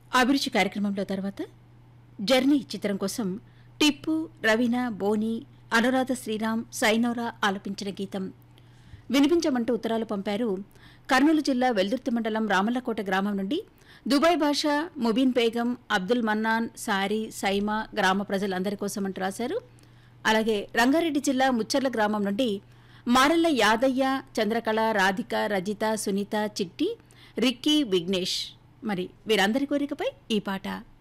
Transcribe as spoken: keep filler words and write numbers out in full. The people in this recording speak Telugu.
అభిరుచి కార్యక్రమంలో తర్వాత జర్నీ చిత్రం కోసం టిప్పు, రవీనా, బోని, అనురాధ శ్రీరామ్, సైనోరా ఆలపించిన గీతం వినిపించమంటూ ఉత్తరాలు పంపారు. కర్నూలు జిల్లా వెల్దుర్తి మండలం రామల్లకోట గ్రామం నుండి దుబాయ్ భాషా, ముబీన్ బేగం, అబ్దుల్ మన్నాన్, సారీ, సైమా గ్రామ ప్రజలందరి కోసం అంటూ రాశారు. అలాగే రంగారెడ్డి జిల్లా ముచ్చర్ల గ్రామం నుండి మారెల్ల యాదయ్య, చంద్రకళ, రాధిక, రజిత, సునీత, చిట్టి, రిక్కీ, విఘ్నేష్ మరి వీరందరి కోరికపై ఈ పాట.